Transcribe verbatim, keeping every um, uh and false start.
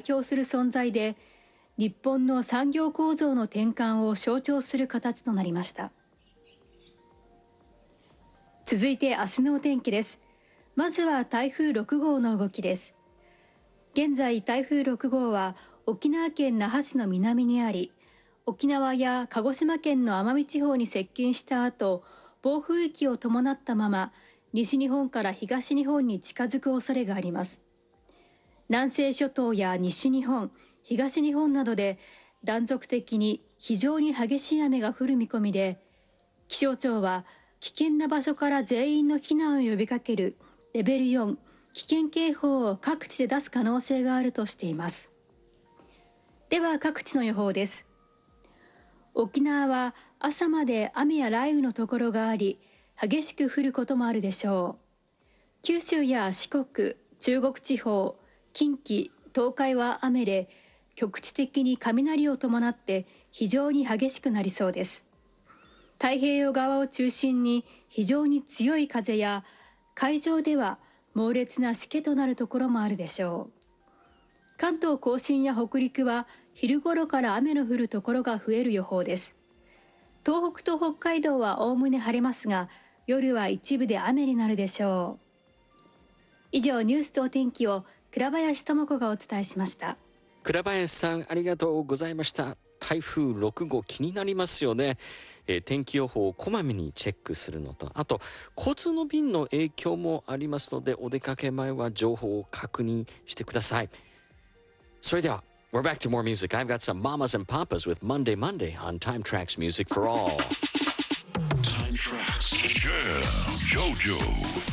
表する存在で、日本の産業構造の転換を象徴する形となりました。続いて明日のお天気です。まずは台風ろく号の動きです。現在台風ろく号は沖縄県那覇市の南にあり、沖縄や鹿児島県の奄美地方に接近した後、暴風域を伴ったまま西日本から東日本に近づく恐れがあります。南西諸島や西日本、東日本などで断続的に非常に激しい雨が降る見込みで、気象庁は危険な場所から全員の避難を呼びかけるレベルよん危険警報を各地で出す可能性があるとしています。では各地の予報です。沖縄は朝まで雨や雷雨のところがあり、激しく降ることもあるでしょう。九州や四国、中国地方、近畿、東海は雨で、局地的に雷を伴って非常に激しくなりそうです。太平洋側を中心に非常に強い風や、海上では猛烈なしけとなるところもあるでしょう。関東甲信や北陸は昼頃から雨の降るところが増える予報です。東北と北海道はおおむね晴れますが、夜は一部で雨になるでしょう。以上、ニュースとお天気を倉林智子がお伝えしました。 倉林さん、ありがとうございました。台風ろく号気になりますよね。えー、天気予報をこまめにチェックするのと、あと交通の便の影響もありますので、お出かけ前は情報を確認してください。それでは We're back to more music. I've got some mamas and papas with Monday Monday on Time Tracks Music for All. Time Tracks. Yeah, JoJo.